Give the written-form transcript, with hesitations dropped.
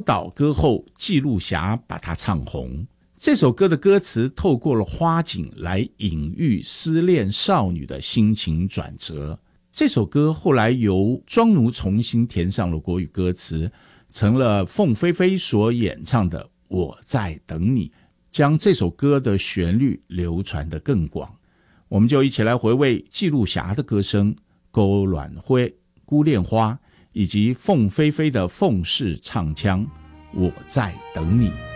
岛歌后纪录霞把它唱红。这首歌的歌词透过了花景来隐喻失恋少女的心情转折。这首歌后来由庄奴重新填上了国语歌词，成了凤飞飞所演唱的《我在等你》，将这首歌的旋律流传得更广。我们就一起来回味纪录霞的歌声、勾卵灰、孤恋花，以及凤飞飞的凤式唱腔《我在等你》。